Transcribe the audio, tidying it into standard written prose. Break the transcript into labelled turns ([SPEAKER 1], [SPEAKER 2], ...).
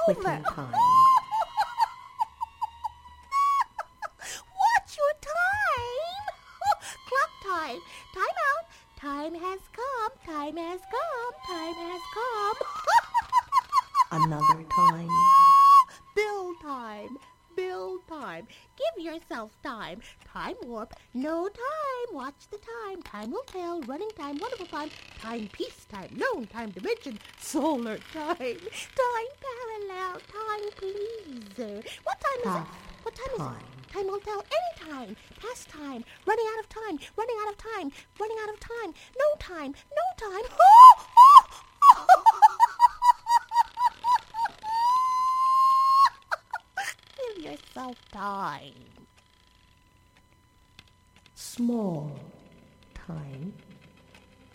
[SPEAKER 1] Quitting time.
[SPEAKER 2] What's your time? Clock time. Time out. Time has come. Time has come. Time has come.
[SPEAKER 1] Another time.
[SPEAKER 2] Bill time. Bill time. Give yourself time. Time warp. No time. Watch the time. Time will tell. Running time. Wonderful time. Time peace time. Known time dimension. Solar time. Time parallel. Time pleaser. What time is it? What time is it? Time will tell. Any time. Past time. Running out of time. Running out of time. Running out of time. No time. No time. Give yourself time.
[SPEAKER 1] Small time.